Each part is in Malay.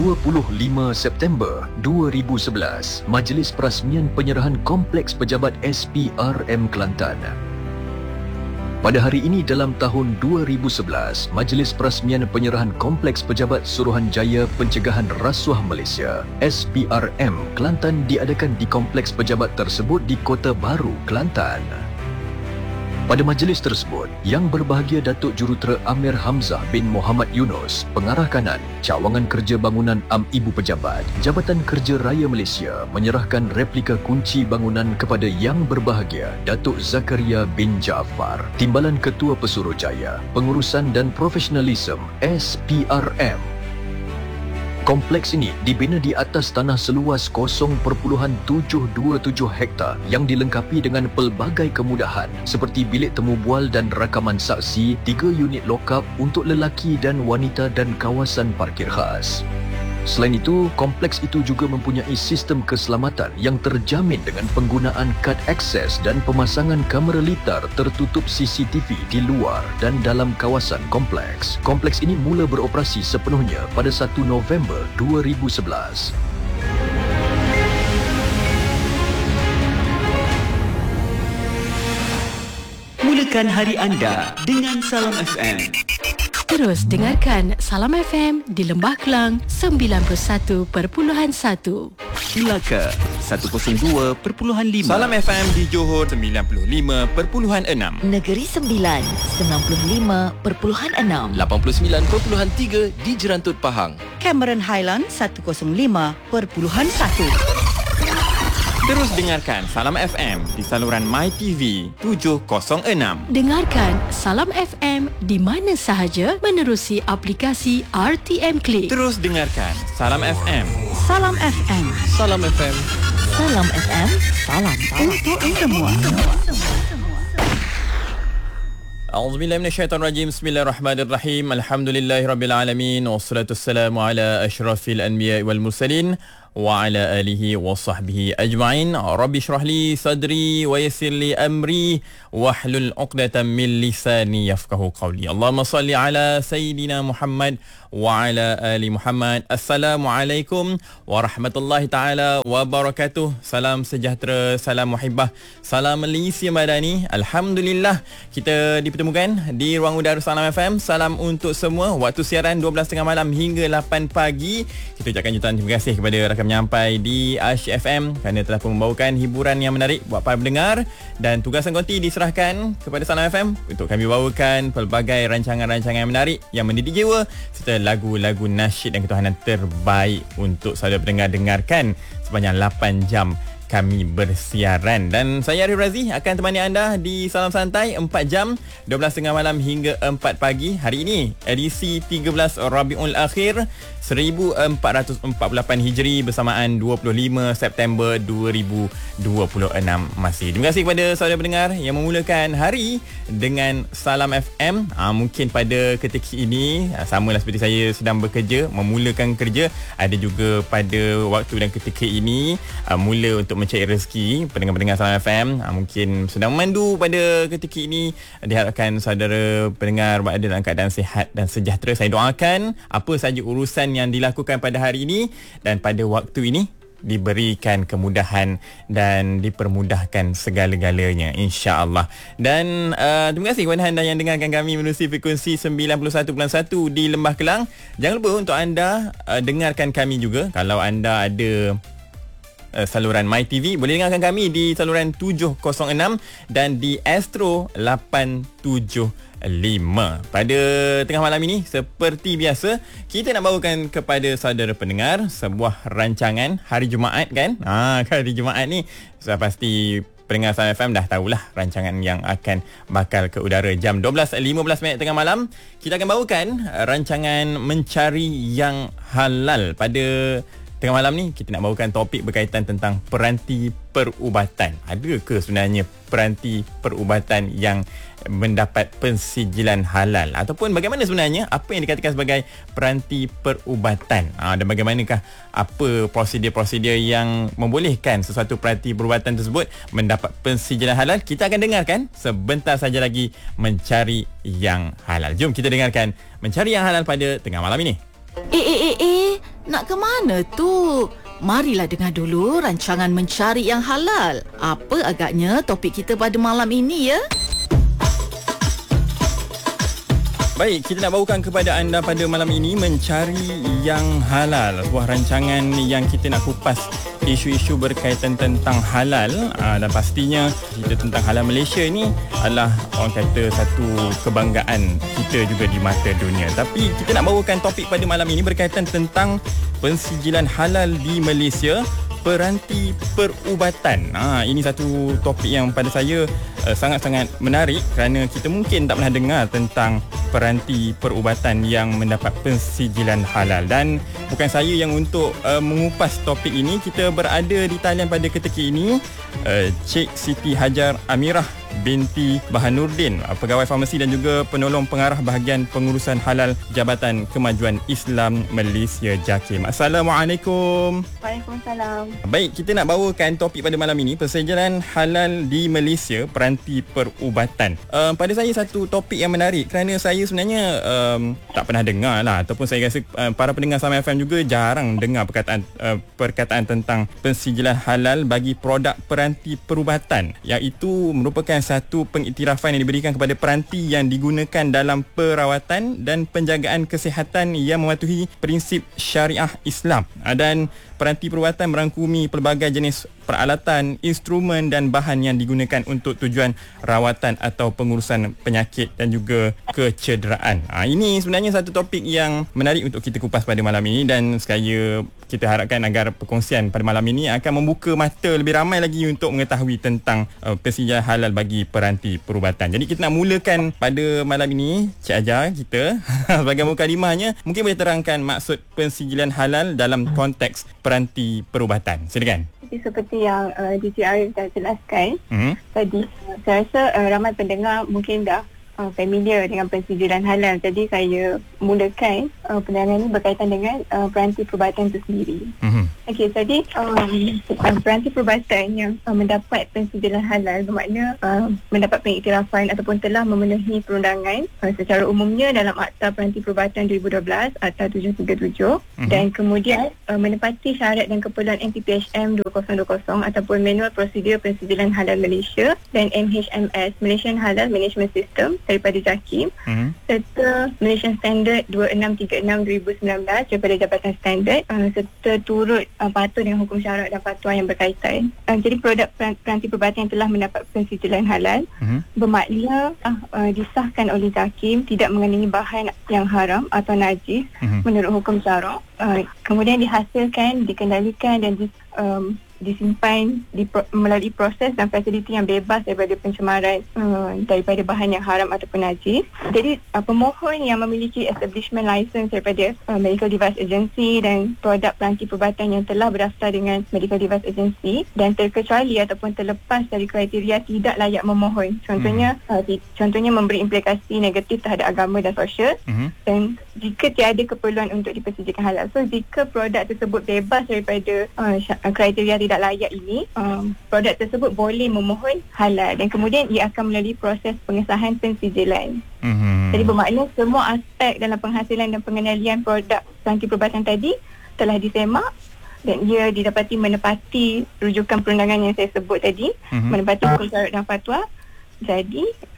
25 September 2011, Majlis Perasmian Penyerahan Kompleks Pejabat SPRM Kelantan. Pada hari ini dalam tahun 2011, Majlis Perasmian Penyerahan Kompleks Pejabat Suruhanjaya Pencegahan Rasuah Malaysia SPRM Kelantan diadakan di kompleks pejabat tersebut di Kota Baru, Kelantan. Pada majlis tersebut, Yang Berbahagia Datuk Jurutera Amir Hamzah bin Muhammad Yunus, Pengarah Kanan, Cawangan Kerja Bangunan Ibu Pejabat, Jabatan Kerja Raya Malaysia menyerahkan replika kunci bangunan kepada Yang Berbahagia Datuk Zakaria bin Jaafar, Timbalan Ketua Pesuruhjaya, Pengurusan dan Profesionalism SPRM. Kompleks ini dibina di atas tanah seluas 0.727 hektar yang dilengkapi dengan pelbagai kemudahan seperti bilik temu bual dan rakaman saksi, 3 unit lock-up untuk lelaki dan wanita dan kawasan parkir khas. Selain itu, kompleks itu juga mempunyai sistem keselamatan yang terjamin dengan penggunaan kad akses dan pemasangan kamera litar tertutup CCTV di luar dan dalam kawasan kompleks. Kompleks ini mula beroperasi sepenuhnya pada 1 November 2011. Mulakan hari anda dengan Salam FM. Terus dengarkan Salam FM di Lembah Kelang 91.1, Melaka 102.5, Salam FM di Johor 95.6, Negeri Sembilan 95.6, 89.3 di Jerantut Pahang, Cameron Highland 105.1. Terus dengarkan Salam FM di saluran MyTV 706. Dengarkan Salam FM di mana sahaja menerusi aplikasi RTM Click. Terus dengarkan Salam FM. Salam FM. Salam FM. Salam FM. Salam Untuk semua. A'udzubillahi minasyaitonirrajim. Bismillahirrahmanirrahim. Alhamdulillahirabbil alamin wassalatu wassalamu ala asyrafil anbiya'i wal mursalin wa ala alihi wa sahbihi ajma'in. Rabbi shrah li sadri wa yassir li amri wahlul 'uqdatam min lisani yafqahu qawli. Allahumma salli ala sayidina Muhammad wa ala ali Muhammad. Assalamualaikum warahmatullahi taala wabarakatuh. Salam sejahtera, salam muhibbah, salam Malaysia Madani. Alhamdulillah kita dipertemukan di ruang udara Salam FM. Salam untuk semua. Waktu siaran 12.30 malam hingga 8 pagi. Kita ucapkan jutaan terima kasih kepada rakan penyampai di Asyik FM kerana telah membawakan hiburan yang menarik buat para pendengar, dan tugasan konti diserahkan kepada Salam FM untuk kami bawakan pelbagai rancangan-rancangan yang menarik yang mendidik jiwa serta lagu-lagu nasyid dan ketuhanan terbaik untuk saudara pendengar dengarkan sepanjang 8 jam kami bersiaran. Dan saya Arif Razi akan temani anda di Salam Santai 4 jam 12.30 malam hingga 4 pagi. Hari ini edisi 13 Rabiul Akhir 1448 Hijri bersamaan 25 September 2026 masih. Terima kasih kepada saudara pendengar yang memulakan hari dengan Salam FM. Mungkin pada ketika ini samalah seperti saya sedang bekerja, memulakan kerja. Ada juga pada waktu dan ketika ini mula untuk mencari rezeki. Pendengar-pendengar Salam FM mungkin sedang memandu pada ketika ini. Diharapkan saudara pendengar berada dalam keadaan sihat dan sejahtera. Saya doakan apa sahaja urusan yang dilakukan pada hari ini dan pada waktu ini diberikan kemudahan dan dipermudahkan segala-galanya, insya-Allah. Dan terima kasih kepada anda yang dengarkan kami menerusi frekuensi 91.1 di Lembah Kelang. Jangan lupa untuk anda dengarkan kami juga kalau anda ada saluran MyTV, boleh dengarkan kami di saluran 706 dan di Astro 875. Pada tengah malam ini, seperti biasa, kita nak bawakan kepada saudara pendengar sebuah rancangan hari Jumaat kan. Hari Jumaat ni pasti pendengar Salam FM dah tahulah rancangan yang akan bakal ke udara jam 12.15 tengah malam. Kita akan bawakan rancangan Mencari Yang Halal. Pada tengah malam ni kita nak bawakan topik berkaitan tentang peranti perubatan. Adakah sebenarnya peranti perubatan yang mendapat pensijilan halal, ataupun bagaimana sebenarnya apa yang dikatakan sebagai peranti perubatan, dan bagaimanakah apa prosedur-prosedur yang membolehkan sesuatu peranti perubatan tersebut mendapat pensijilan halal. Kita akan dengarkan sebentar saja lagi Mencari Yang Halal. Jom kita dengarkan Mencari Yang Halal pada tengah malam ini. nak ke mana tu? Marilah dengar dulu rancangan Mencari Yang Halal. Apa agaknya topik kita pada malam ini ya? Baik, kita nak bawakan kepada anda pada malam ini Mencari Yang Halal, sebuah rancangan yang kita nak kupas isu-isu berkaitan tentang halal, dan pastinya cerita tentang halal Malaysia ni adalah orang kata satu kebanggaan kita juga di mata dunia. Tapi kita nak bawakan topik pada malam ini berkaitan tentang pensijilan halal di Malaysia, peranti perubatan. Ini satu topik yang pada saya sangat-sangat menarik kerana kita mungkin tak pernah dengar tentang peranti perubatan yang mendapat pensijilan halal. Dan bukan saya yang untuk mengupas topik ini. Kita berada di talian pada ketika ini Cik Siti Hajar Amirah binti Bahanuddin, pegawai farmasi dan juga penolong pengarah bahagian pengurusan halal Jabatan Kemajuan Islam Malaysia JAKIM. Assalamualaikum. Waalaikumsalam. Baik, kita nak bawakan topik pada malam ini pensijilan halal di Malaysia, peranti perubatan. Pada saya satu topik yang menarik kerana saya sebenarnya tak pernah dengar lah, ataupun saya rasa para pendengar Salam FM juga jarang dengar perkataan tentang pensijilan halal bagi produk peranti perubatan, iaitu merupakan satu pengiktirafan yang diberikan kepada peranti yang digunakan dalam perawatan dan penjagaan kesihatan yang mematuhi prinsip syariah Islam. Dan peranti perubatan merangkumi pelbagai jenis peralatan, instrumen dan bahan yang digunakan untuk tujuan rawatan atau pengurusan penyakit dan juga kecederaan. Ini sebenarnya satu topik yang menarik untuk kita kupas pada malam ini, dan sekaya kita harapkan agar perkongsian pada malam ini akan membuka mata lebih ramai lagi untuk mengetahui tentang pensijilan halal bagi peranti perubatan. Jadi kita nak mulakan pada malam ini, Cik Hajar kita sebagai mukadimahnya, mungkin boleh terangkan maksud pensijilan halal dalam konteks peranti perubatan. Silakan. Seperti yang DJ Arif dah jelaskan tadi, saya rasa ramai pendengar mungkin dah familiar dengan pensijilan halal. Jadi saya mulakan penerangan ini berkaitan dengan peranti perubatan itu sendiri. Okey, jadi peranti perubatan yang mendapat pensijilan halal bermakna mendapat pengiktirafan ataupun telah memenuhi perundangan secara umumnya dalam Akta Peranti Perubatan 2012 Akta 737 dan kemudian menepati syarat dan keperluan NPPHM 2020 ataupun Manual Prosedur Pensijilan Halal Malaysia dan MHMS Malaysian Halal Management System daripada JAKIM serta Malaysian Standard 2636 2019 daripada Jabatan Standard serta turut patuh dengan hukum syarak dan fatwa yang berkaitan. Jadi produk peranti perubatan yang telah mendapat pensijilan halal bermakna disahkan oleh JAKIM tidak mengandungi bahan yang haram atau najis menurut hukum syarak, kemudian dihasilkan, dikendalikan dan disimpan melalui proses dan fasiliti yang bebas daripada pencemaran daripada bahan yang haram ataupun najis. Jadi pemohon yang memiliki establishment license daripada Medical Device Agency dan produk peranti perubatan yang telah berdaftar dengan Medical Device Agency dan terkecuali ataupun terlepas dari kriteria tidak layak memohon. Contohnya memberi implikasi negatif terhadap agama dan sosial dan jika tiada keperluan untuk dipensijikan halal. So jika produk tersebut bebas daripada kriteria tidak layak ini, produk tersebut boleh memohon halal dan kemudian ia akan melalui proses pengesahan pensijilan. Jadi bermakna semua aspek dalam penghasilan dan pengendalian produk peranti perubatan tadi telah disemak dan ia didapati menepati rujukan perundangan yang saya sebut tadi, menepati hukum syarat dan fatwa. Jadi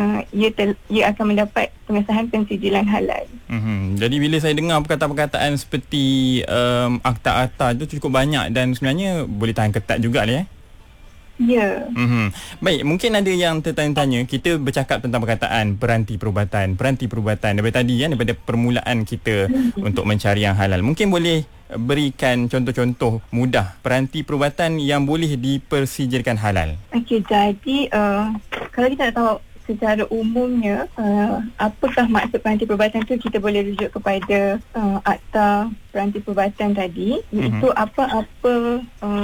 ia akan mendapat pengesahan pensijilan halal. Jadi bila saya dengar perkataan-perkataan seperti akta-akta itu cukup banyak dan sebenarnya boleh tahan ketat juga lah ya. Ya. Baik, mungkin ada yang tertanya-tanya. Kita bercakap tentang perkataan peranti perubatan daripada tadi kan, daripada permulaan kita untuk mencari yang halal. Mungkin boleh berikan contoh-contoh mudah peranti perubatan yang boleh dipersijilkan halal. Okey, jadi kalau kita nak tahu secara umumnya apakah maksud peranti perubatan tu, kita boleh rujuk kepada Akta Peranti Perubatan tadi, iaitu apa-apa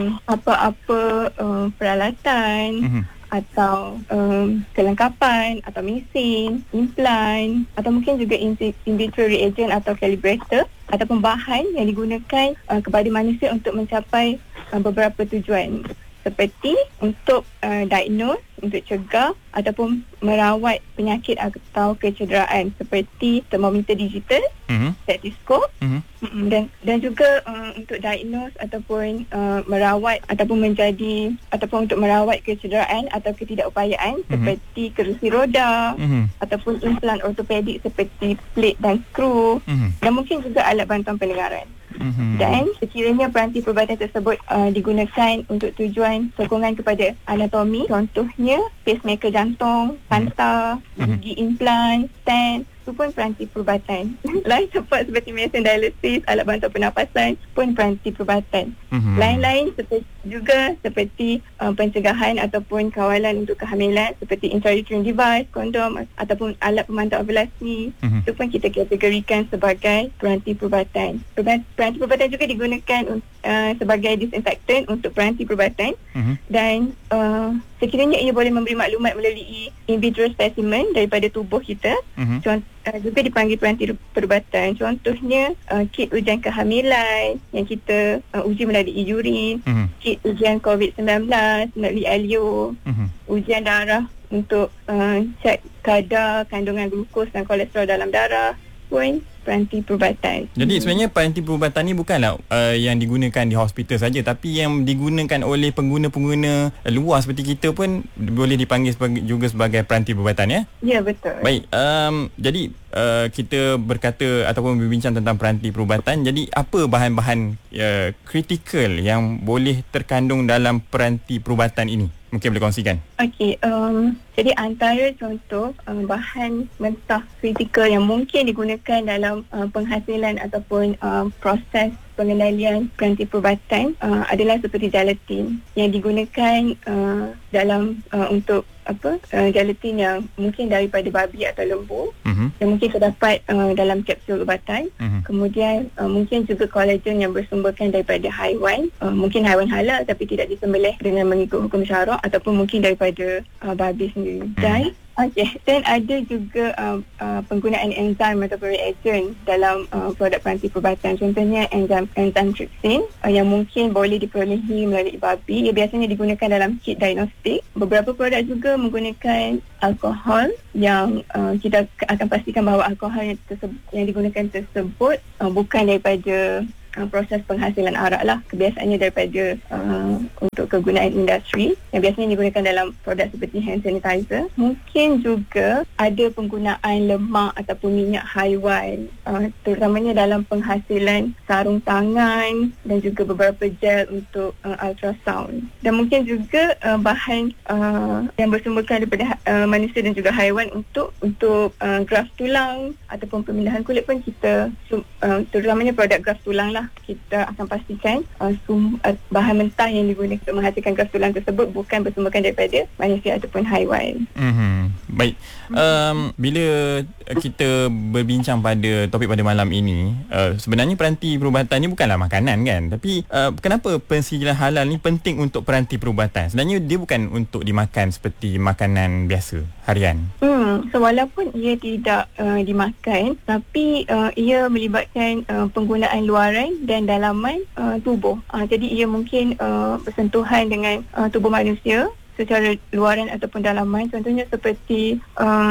peralatan atau kelengkapan atau mesin, implan atau mungkin juga in vitro reagent atau calibrator ataupun bahan yang digunakan kepada manusia untuk mencapai beberapa tujuan seperti untuk diagnose untuk cegah ataupun merawat penyakit atau kecederaan seperti termometer digital, stetoskop, dan juga untuk diagnose ataupun merawat ataupun untuk merawat kecederaan atau ketidakupayaan seperti kerusi roda ataupun implan ortopedik seperti plate dan skru, dan mungkin juga alat bantuan pendengaran. Dan sekiranya peranti perubatan tersebut digunakan untuk tujuan sokongan kepada anatomi, contohnya pacemaker jantung, pantar, gigi implan, stent, itu pun peranti perubatan. Lain support seperti mesin dialisis, alat bantuan pernafasan pun peranti perubatan. Lain-lain seperti pencegahan ataupun kawalan untuk kehamilan seperti intrauterine device, kondom ataupun alat pemantau ovulasi, itu pun kita kategorikan sebagai peranti perubatan. Peranti perubatan juga digunakan sebagai disinfektan untuk peranti perubatan, dan sekiranya ia boleh memberi maklumat melalui in vitro specimen daripada tubuh kita, juga dipanggil peranti perubatan. Contohnya kit ujian kehamilan yang kita uji melalui urin, kit ujian COVID-19 melalui alio, ujian darah untuk cek kadar kandungan glukos dan kolesterol dalam darah pun peranti perubatan. Jadi sebenarnya peranti perubatan ni bukanlah yang digunakan di hospital saja, tapi yang digunakan oleh pengguna-pengguna luar seperti kita pun boleh dipanggil juga sebagai peranti perubatan, ya? Ya, betul. Baik, jadi kita berkata ataupun berbincang tentang peranti perubatan. Jadi apa bahan-bahan kritikal yang boleh terkandung dalam peranti perubatan ini? Mungkin boleh kongsikan. Okey, jadi antara contoh bahan mentah kritikal yang mungkin digunakan dalam penghasilan ataupun proses pengendalian peranti perubatan adalah seperti gelatin yang digunakan dalam untuk gelatin yang mungkin daripada babi atau lembu, yang mungkin terdapat dalam kapsul ubatan. Kemudian mungkin juga kolagen yang bersumberkan daripada haiwan, mungkin haiwan halal tapi tidak disembelih dengan mengikut hukum syarak, ataupun mungkin daripada babi sendiri. Dan ada juga penggunaan enzim ataupun reagen dalam produk peranti perubatan. Contohnya enzim trypsin yang mungkin boleh diperolehi melalui babi. Ia biasanya digunakan dalam kit diagnostik. Beberapa produk juga menggunakan alkohol yang kita akan pastikan bahawa alkohol yang digunakan tersebut bukan daripada proses penghasilan arak lah. Kebiasaannya daripada untuk kegunaan industri yang biasanya digunakan dalam produk seperti hand sanitizer. Mungkin juga ada penggunaan lemak ataupun minyak haiwan, terutamanya dalam penghasilan sarung tangan dan juga beberapa gel untuk ultrasound. Dan mungkin juga bahan yang bersumberkan daripada manusia dan juga haiwan untuk graft tulang ataupun pemindahan kulit pun kita, terutamanya produk graft tulang lah, kita akan pastikan bahan mentah yang digunakan untuk menghasilkan graft tulang tersebut bukan bersumberkan daripada manusia ataupun haiwan. Baik, bila kita berbincang pada topik pada malam ini, sebenarnya peranti perubatan ni bukanlah makanan, kan? Tapi kenapa pensijilan halal ni penting untuk peranti perubatan? Sebenarnya dia bukan untuk dimakan seperti makanan biasa harian. So walaupun ia tidak dimakan, tapi ia melibatkan penggunaan luaran dan dalaman tubuh. Jadi ia mungkin bersentuhan dengan tubuh manusia secara luaran ataupun dalaman. Contohnya seperti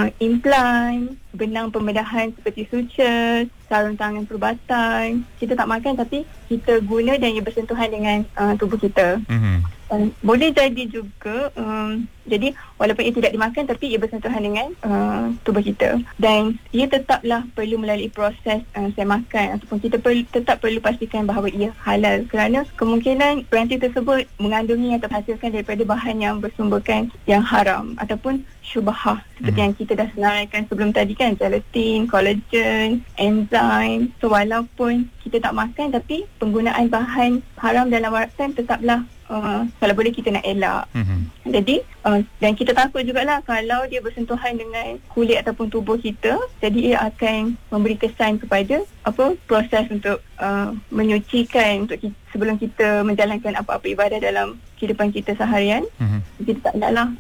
implan, benang pembedahan seperti sutures, sarung tangan perubatan. Kita tak makan tapi kita guna dan ia bersentuhan dengan tubuh kita. Boleh jadi juga jadi walaupun ia tidak dimakan tapi ia bersentuhan dengan tubuh kita, dan ia tetaplah perlu melalui proses semakan ataupun kita tetap perlu pastikan bahawa ia halal, kerana kemungkinan peranti tersebut mengandungi atau hasilkan daripada bahan yang bersumberkan yang haram ataupun syubhah seperti yang kita dah senaraikan sebelum tadi, kan, gelatin, kolagen, enzim. So walaupun kita tak makan tapi penggunaan bahan haram dalam warasan tetaplah kalau boleh kita nak elak. Jadi dan kita takut jugalah kalau dia bersentuhan dengan kulit ataupun tubuh kita, jadi ia akan memberi kesan kepada proses untuk menyucikan untuk sebelum kita menjalankan apa-apa ibadah dalam kehidupan kita seharian. Kita tak naklah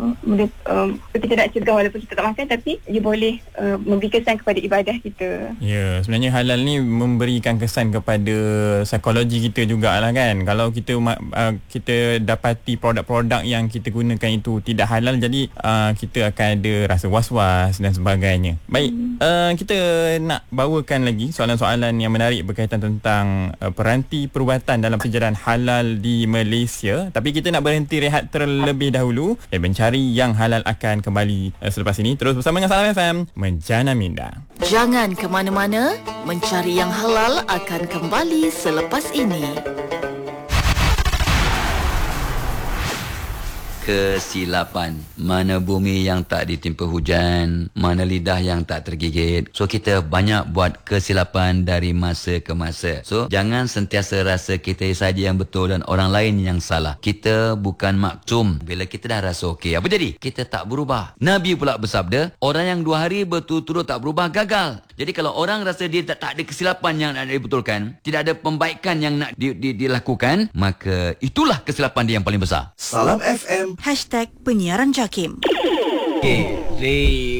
kita nak cegah walaupun kita tak makan, tapi dia boleh memberi kesan kepada ibadah kita. Ya, sebenarnya halal ni memberikan kesan kepada psikologi kita jugalah, kan. Kalau kita dapati produk-produk yang kita gunakan itu tidak halal, jadi kita akan ada rasa was-was dan sebagainya. Baik, kita nak bawakan lagi soalan-soalan yang menarik berkaitan tentang peranti perubatan dalam sejaran halal di Malaysia. Tapi kita nak berhenti rehat terlebih dahulu dan mencari yang halal akan kembali selepas ini. Terus bersama dengan Salam FM Menjana Minda. Jangan ke mana-mana, mencari yang halal akan kembali selepas ini. Kesilapan. Mana bumi yang tak ditimpa hujan, mana lidah yang tak tergigit. So kita banyak buat kesilapan dari masa ke masa. So jangan sentiasa rasa kita saja yang betul dan orang lain yang salah. Kita bukan maksum. Bila kita dah rasa okey, apa jadi? Kita tak berubah. Nabi pula bersabda, orang yang 2 hari berturut-turut tak berubah gagal. Jadi kalau orang rasa dia tak ada kesilapan yang nak dibetulkan, tidak ada pembaikan yang nak dilakukan, maka itulah kesilapan dia yang paling besar. Salam FM. #penyiaran JAKIM. Okay,